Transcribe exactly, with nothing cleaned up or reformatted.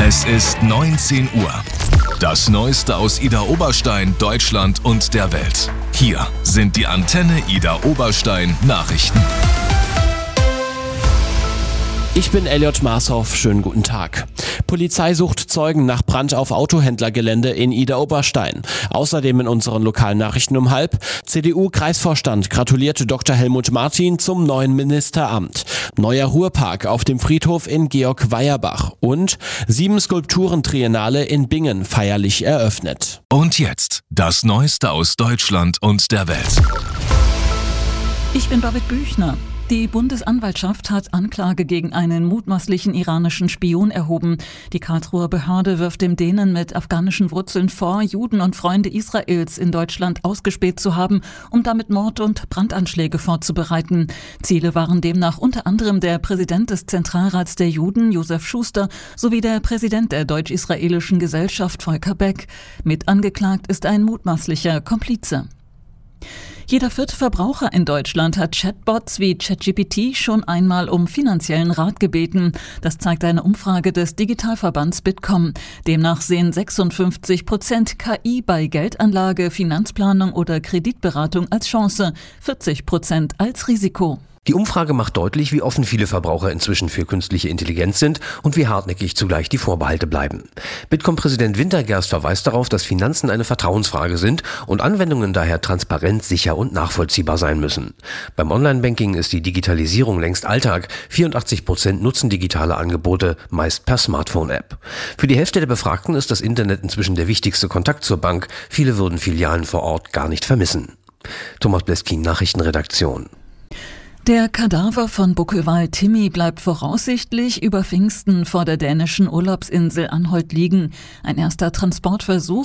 Es ist neunzehn Uhr. Das Neueste aus Idar Oberstein, Deutschland und der Welt. Hier sind die Antenne Idar Oberstein Nachrichten. Ich bin Elliot Marshoff, schönen guten Tag. Polizei sucht Zeugen nach Brand auf Autohändlergelände in Idar Oberstein. Außerdem in unseren lokalen Nachrichten um halb. C D U-Kreisvorstand gratulierte Doktor Helmut Martin zum neuen Ministeramt. Neuer Ruhepark auf dem Friedhof in Georg Weierbach. Und sieben Skulpturentriennale in Bingen feierlich eröffnet. Und jetzt das Neueste aus Deutschland und der Welt. Ich bin Babette Büchner. Die Bundesanwaltschaft hat Anklage gegen einen mutmaßlichen iranischen Spion erhoben. Die Karlsruher Behörde wirft dem Dänen mit afghanischen Wurzeln vor, Juden und Freunde Israels in Deutschland ausgespäht zu haben, um damit Mord- und Brandanschläge vorzubereiten. Ziele waren demnach unter anderem der Präsident des Zentralrats der Juden, Josef Schuster, sowie der Präsident der deutsch-israelischen Gesellschaft, Volker Beck. Mit angeklagt ist ein mutmaßlicher Komplize. Jeder vierte Verbraucher in Deutschland hat Chatbots wie ChatGPT schon einmal um finanziellen Rat gebeten. Das zeigt eine Umfrage des Digitalverbands Bitkom. Demnach sehen sechsundfünfzig Prozent K I bei Geldanlage, Finanzplanung oder Kreditberatung als Chance, vierzig Prozent als Risiko. Die Umfrage macht deutlich, wie offen viele Verbraucher inzwischen für künstliche Intelligenz sind und wie hartnäckig zugleich die Vorbehalte bleiben. Bitkom-Präsident Wintergerst verweist darauf, dass Finanzen eine Vertrauensfrage sind und Anwendungen daher transparent, sicher und nachvollziehbar sein müssen. Beim Online-Banking ist die Digitalisierung längst Alltag. vierundachtzig Prozent nutzen digitale Angebote, meist per Smartphone-App. Für die Hälfte der Befragten ist das Internet inzwischen der wichtigste Kontakt zur Bank. Viele würden Filialen vor Ort gar nicht vermissen. Thomas Bleskin, Nachrichtenredaktion. Der Kadaver von Buckelwal Timmy bleibt voraussichtlich über Pfingsten vor der dänischen Urlaubsinsel Anholt liegen. Ein erster Transportversuch